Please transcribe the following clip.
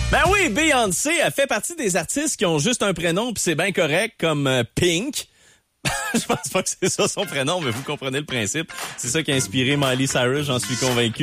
Ben oui, Beyoncé, elle fait partie des artistes qui ont juste un prénom puis c'est bien correct, comme Pink. Je pense pas que c'est ça son prénom, mais vous comprenez le principe. C'est ça qui a inspiré Miley Cyrus, j'en suis convaincu.